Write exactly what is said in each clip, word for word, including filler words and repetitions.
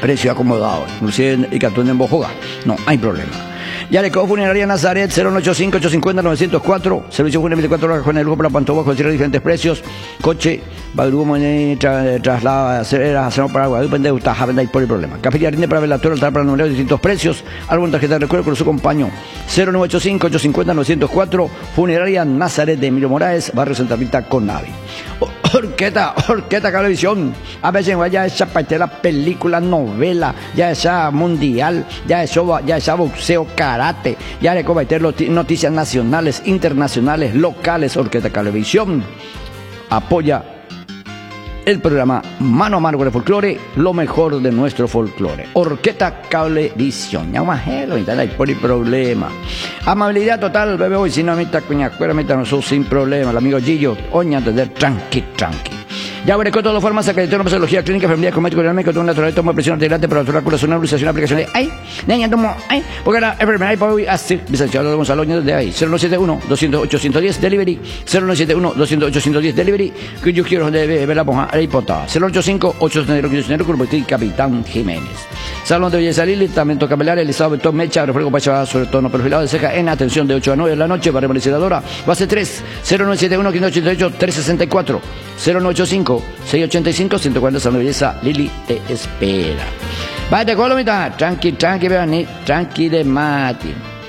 precio acomodado, inclusive en Icatún en Bojoga, no hay problema. Yareco Funeraria Nazaret, cero nueve ocho cinco, ocho cinco cero, nueve cero cuatro, servicio fúnebre veinticuatro horas con el grupo La Pantoja, con diferentes precios, coche, Badrugo, tra, traslada, aceras, hacemos para Guadalupe, de Utaja, venda y por el problema. Cafetería para Velator, altar para números, distintos precios, alguna tarjeta de recuerdo con su compañero, cero nueve ocho cinco, ocho cinco cero, nueve cero cuatro, Funeraria Nazaret de Emilio Moraes, barrio Santa Rita con Navi. Orqueta, Orqueta Cablevisión, a veces ya esa parte de la película, novela, ya esa mundial, ya eso, ya esa boxeo, karate, ya le cometer noticias nacionales, internacionales, locales. Orqueta Cablevisión apoya el programa Mano a Mano con el Folclore, lo mejor de nuestro folclore. Orqueta Cablevisión, ya más hello, y hay por el problema. Amabilidad total, bebé, hoy si no me está cuñacuera, me está nosotros sin problema. El amigo Gillo, oña, entender, tranqui, tranqui. Ya veré con todas las formas, acreditó una psicología clínica, enfermería, comédico, médico, todo natural, toma presión arterial, temperatura, curación, nebulización, aplicación de ay, niña, tomo, ay, porque la enfermedad y hoy así, licenciado Gonzalo desde ahí, cero nueve siete uno, dos cero ocho, ocho uno cero, delivery, cero nueve siete uno, dos cero ocho, ocho uno cero, delivery, que yo quiero de ver la ponja, ahí potada, cero ocho cinco, ocho cero cero, Capitán Jiménez. Salón de Belleza Lili, también toca bailar, el estado Betón Mecha, refresco para llevar sobre tono perfilado de ceja en atención de ocho a nueve de la noche, barrio Malicedadora, base tres, cero nueve siete uno, cinco ocho ocho, tres seis cuatro, cero nueve ocho cinco, seis ocho cinco, ciento cuarenta, Salón de Belleza Lili te espera. Vaya, Colomita, tranqui, tranqui, vean, tranqui de mati.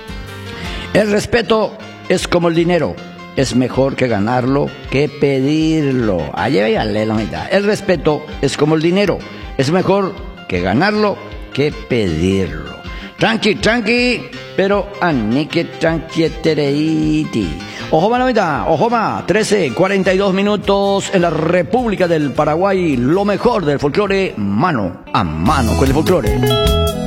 El respeto es como el dinero. Es mejor que ganarlo que pedirlo. Allí véale la mitad. El respeto es como el dinero. Es mejor que ganarlo que pedirlo. Tranqui, tranqui, pero anique tranqui tereiti. Ojo la mitad, ojo más, trece, cuarenta y dos minutos en la República del Paraguay. Lo mejor del folclore, mano a mano con el folclore.